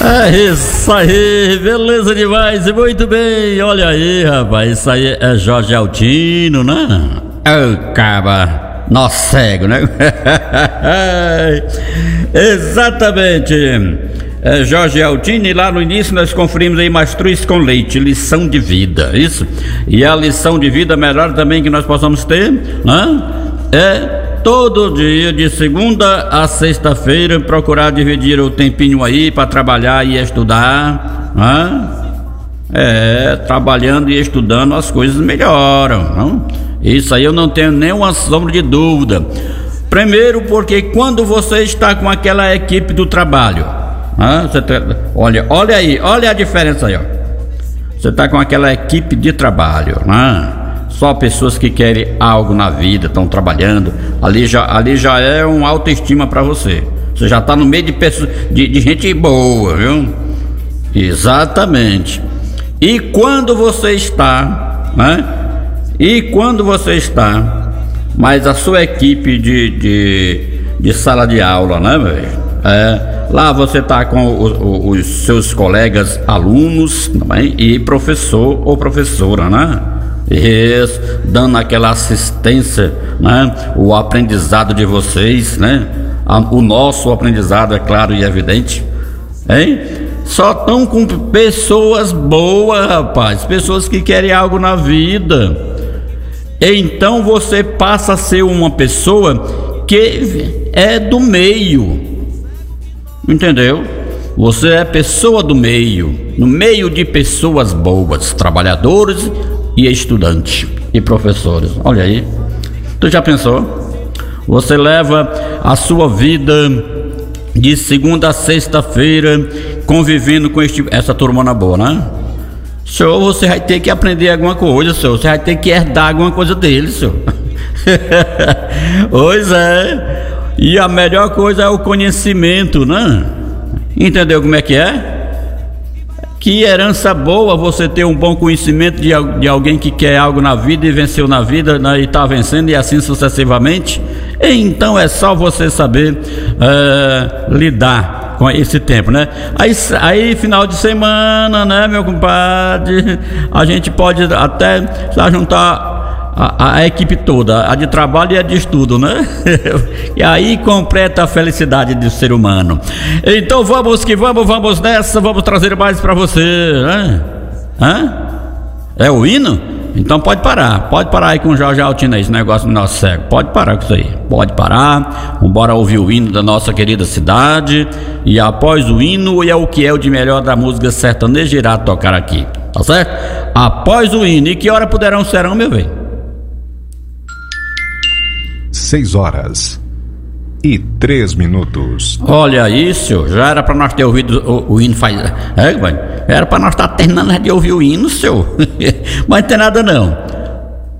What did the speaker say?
É isso aí, beleza demais, muito bem. Olha aí, rapaz, isso aí é Jorge Altino, né? Ô, caba, nó cego, né? Exatamente. É Jorge Altino, e lá no início nós conferimos aí Mastruz com Leite, lição de vida, isso? E a lição de vida melhor também que nós possamos ter, né? É todo dia, de segunda a sexta-feira, procurar dividir o tempinho aí para trabalhar e estudar, né? Trabalhando e estudando as coisas melhoram, não? Isso aí eu não tenho nenhuma sombra de dúvida. Primeiro porque quando você está com aquela equipe do trabalho, olha aí, olha a diferença aí, ó. Você está com aquela equipe de trabalho, né? Só pessoas que querem algo na vida, estão trabalhando, ali já é uma autoestima para você. Você já está no meio de pessoas, de gente boa, viu? Exatamente. E quando você está, né? Mas a sua equipe de sala de aula, né, velho? Lá você está com os seus colegas alunos também, e professor ou professora, né? Isso, dando aquela assistência, né? O aprendizado de vocês, né? O nosso aprendizado, é claro e evidente, hein? Só estão com pessoas boas, rapaz, pessoas que querem algo na vida. Então você passa a ser uma pessoa que é do meio, entendeu? Você é pessoa do meio, no meio de pessoas boas, trabalhadores e estudantes e professores. Olha aí, tu já pensou? Você leva a sua vida de segunda a sexta-feira convivendo com essa turmona boa, né? Senhor, você vai ter que aprender alguma coisa, senhor. Você vai ter que herdar alguma coisa dele, senhor. Pois é. E a melhor coisa é o conhecimento, né? Entendeu como é que é? Que herança boa você ter um bom conhecimento de alguém que quer algo na vida e venceu na vida, né, e está vencendo, e assim sucessivamente. Então é só você saber lidar com esse tempo, né? Aí final de semana, né, meu compadre, a gente pode até juntar a equipe toda, a de trabalho e a de estudo, né? E aí completa a felicidade do ser humano. Então vamos que vamos nessa, vamos trazer mais para você, né? É o hino? Então pode parar aí com o Jorge Altino, esse negócio do nosso cego, pode parar com isso aí, pode parar, vambora ouvir o hino da nossa querida cidade, e após o hino é o que é o de melhor da música sertaneja irá tocar aqui, tá certo? Após o hino, e que hora serão, meu velho? 6h03. Olha isso, já era pra nós ter ouvido o hino era pra nós estar terminando de ouvir o hino, senhor. Mas não tem nada não.